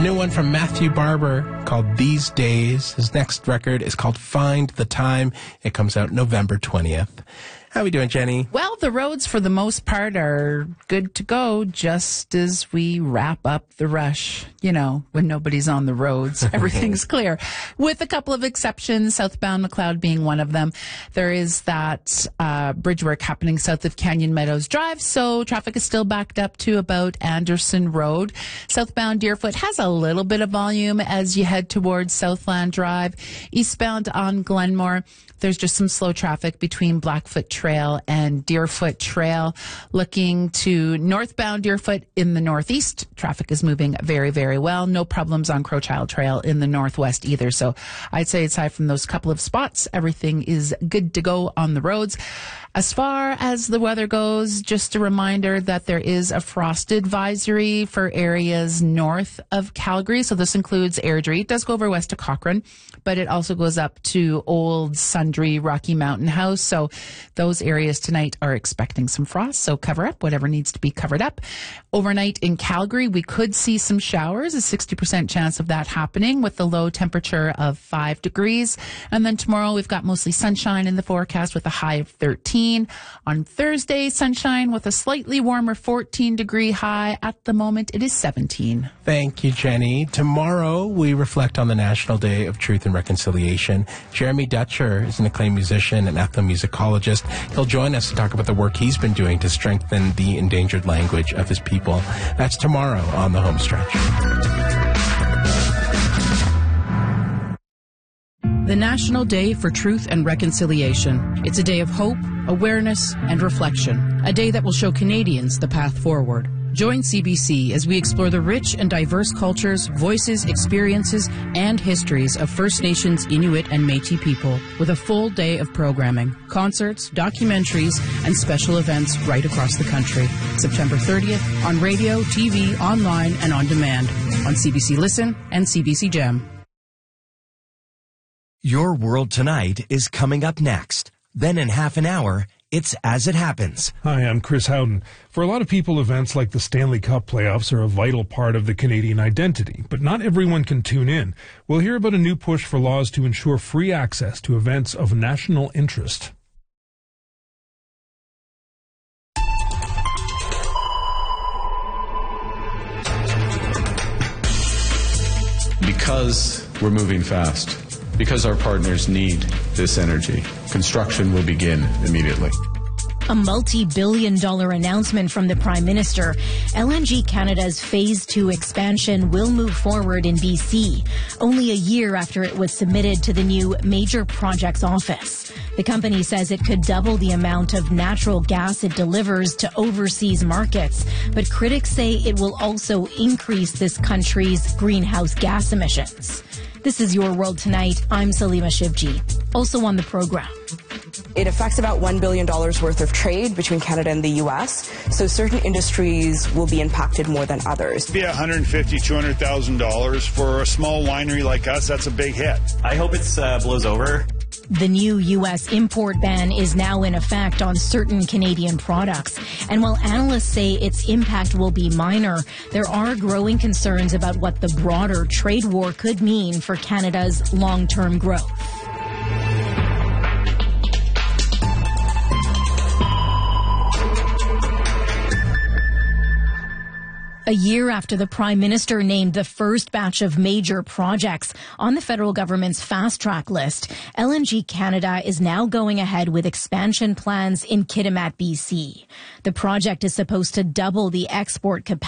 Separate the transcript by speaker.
Speaker 1: A new one from Matthew Barber called These Days. His next record is called Find the Time. It comes out November 20th. How are we doing, Jenny?
Speaker 2: Well, the roads for the most part are good to go just as we wrap up the rush. You know, when nobody's on the roads, everything's clear. With a couple of exceptions, southbound McLeod being one of them. There is that bridge work happening south of Canyon Meadows Drive, so traffic is still backed up to about Anderson Road. Southbound Deerfoot has a little bit of volume as you head towards Southland Drive. Eastbound on Glenmore, there's just some slow traffic between Blackfoot Trail and Deerfoot Trail. Looking to northbound Deerfoot in the northeast, traffic is moving very, very well. No problems on Crowchild Trail in the northwest either. So I'd say aside from those couple of spots, everything is good to go on the roads. As far as the weather goes, just a reminder that there is a frost advisory for areas north of Calgary. So this includes Airdrie. It does go over west to Cochrane, but it also goes up to Old Sundre, Rocky Mountain House. So those areas tonight are expecting some frost. So cover up whatever needs to be covered up. Overnight in Calgary, we could see some showers, a 60% chance of that happening with the low temperature of 5 degrees. And then tomorrow we've got mostly sunshine in the forecast with a high of 13. On Thursday, sunshine with a slightly warmer 14-degree high. At the moment, it is 17.
Speaker 1: Thank you, Jenny. Tomorrow, we reflect on the National Day of Truth and Reconciliation. Jeremy Dutcher is an acclaimed musician and ethnomusicologist. He'll join us to talk about the work he's been doing to strengthen the endangered language of his people. That's tomorrow on The Homestretch.
Speaker 3: The National Day for Truth and Reconciliation. It's a day of hope, awareness, and reflection. A day that will show Canadians the path forward. Join CBC as we explore the rich and diverse cultures, voices, experiences, and histories of First Nations, Inuit, and Métis people with a full day of programming, concerts, documentaries, and special events right across the country. September 30th on radio, TV, online, and on demand on CBC Listen and CBC Gem.
Speaker 4: Your World Tonight is coming up next. Then in half an hour, it's As It Happens.
Speaker 5: Hi, I'm Chris Howden. For a lot of people, events like the Stanley Cup playoffs are a vital part of the Canadian identity, but not everyone can tune in. We'll hear about a new push for laws to ensure free access to events of national interest.
Speaker 6: Because we're moving fast. Because our partners need this energy, construction will begin immediately.
Speaker 7: A multi-billion-dollar announcement from the Prime Minister. LNG Canada's Phase 2 expansion will move forward in BC, only a year after it was submitted to the new Major Projects Office. The company says it could double the amount of natural gas it delivers to overseas markets, but critics say it will also increase this country's greenhouse gas emissions. This is Your World Tonight. I'm Salima Shivji. Also on the program.
Speaker 8: It affects about $1 billion worth of trade between Canada and the U.S., so certain industries will be impacted more than others.
Speaker 9: It'd be $150,000, $200,000 for a small winery like us. That's a big hit.
Speaker 10: I hope it blows over.
Speaker 7: The new U.S. import ban is now in effect on certain Canadian products. And while analysts say its impact will be minor, there are growing concerns about what the broader trade war could mean for Canada's long-term growth. A year after the Prime Minister named the first batch of major projects on the federal government's fast-track list, LNG Canada is now going ahead with expansion plans in Kitimat, BC. The project is supposed to double the export capacity